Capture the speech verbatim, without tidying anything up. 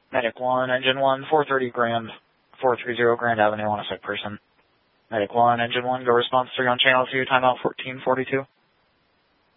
Medic one, Engine one, four thirty Grand, four thirty Grand Avenue on a sick person. Medic one, Engine one, go response three on channel two, timeout fourteen forty-two.